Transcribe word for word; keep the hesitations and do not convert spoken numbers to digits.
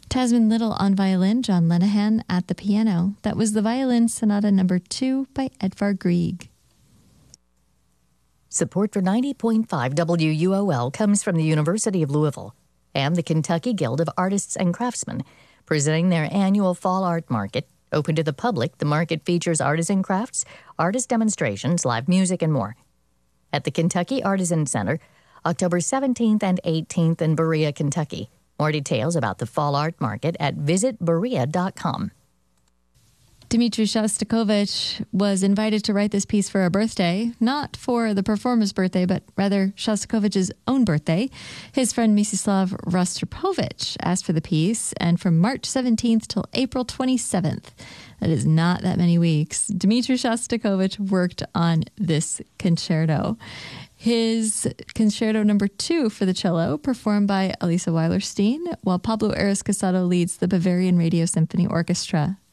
Tasman Little on violin, John Lenihan at the piano. That was the Violin Sonata number two by Edvard Grieg. Support for ninety point five W U O L comes from the University of Louisville and the Kentucky Guild of Artists and Craftsmen, presenting their annual Fall Art Market. Open to the public, the market features artisan crafts, artist demonstrations, live music, and more. At the Kentucky Artisan Center, October seventeenth and eighteenth in Berea, Kentucky. More details about the Fall Art Market at visit berea dot com. Dmitri Shostakovich was invited to write this piece for a birthday, not for the performer's birthday, but rather Shostakovich's own birthday. His friend Mstislav Rostropovich asked for the piece, and from March seventeenth till April twenty-seventh, that is not that many weeks, Dmitri Shostakovich worked on this concerto. His concerto number two for the cello, performed by Elisa Weilerstein, while Pablo Aras Casado leads the Bavarian Radio Symphony Orchestra.